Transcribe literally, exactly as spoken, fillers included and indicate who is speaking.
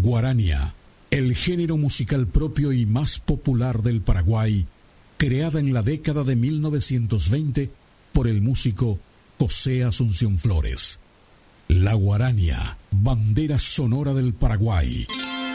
Speaker 1: Guarania, el género musical propio y más popular del Paraguay, creada en la década de mil novecientos veinte por el músico José Asunción Flores. La guarania, bandera sonora del Paraguay.